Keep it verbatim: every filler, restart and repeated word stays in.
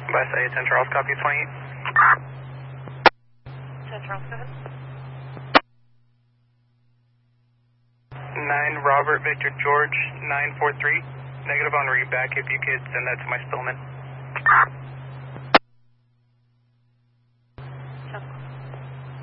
By say ten Charles, copy twenty-eight. ten Charles, go ahead. nine Robert Victor George nine four three. Negative on read back if you could send that to my Stillman.